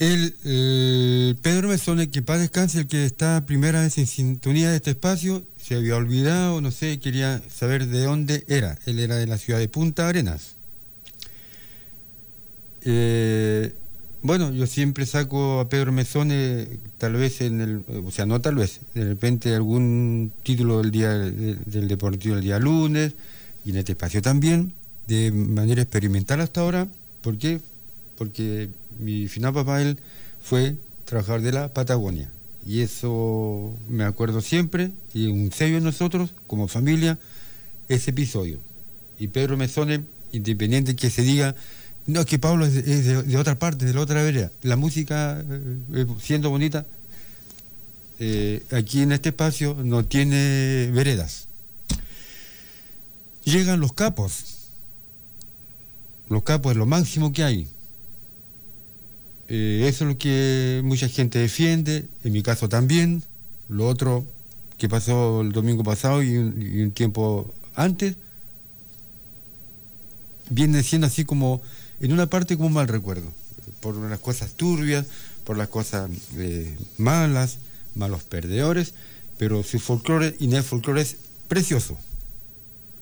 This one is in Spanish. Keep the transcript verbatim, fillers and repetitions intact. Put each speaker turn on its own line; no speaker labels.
El eh, Pedro Mesones, que paz descanse, el que está primera vez en sintonía de este espacio, se había olvidado, no sé, quería saber de dónde era. Él era de la ciudad de Punta Arenas. Eh, bueno, yo siempre saco a Pedro Mesones, tal vez en el, o sea, no tal vez, de repente algún título del día del, del Deportivo del día lunes, y en este espacio también, de manera experimental hasta ahora. ¿Por qué? Porque mi final papá, él fue trabajador de la Patagonia, y eso me acuerdo siempre, y un sello en nosotros, como familia, ese episodio. Y Pedro Mesones, independiente que se diga, no, es que Pablo es, de, es de, de otra parte, de la otra vereda, la música, eh, siendo bonita, eh, aquí en este espacio no tiene veredas. Llegan los capos, los capos es lo máximo que hay. Eh, eso es lo que mucha gente defiende, en mi caso también. Lo otro que pasó el domingo pasado y un, y un tiempo antes, viene siendo así como, en una parte, como un mal recuerdo, por las cosas turbias, por las cosas eh, malas, malos perdedores, pero su folclore, y el folclore es precioso.